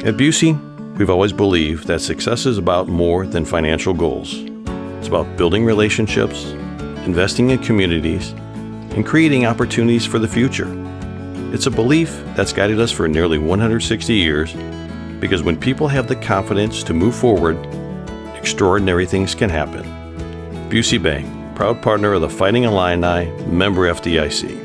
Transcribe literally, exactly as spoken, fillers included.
At Busey, we've always believed that success is about more than financial goals. It's about building relationships, investing in communities, and creating opportunities for the future. It's a belief that's guided us for nearly one hundred sixty years, because when people have the confidence to move forward, extraordinary things can happen. Busey Bank, proud partner of the Fighting Illini, member F D I C.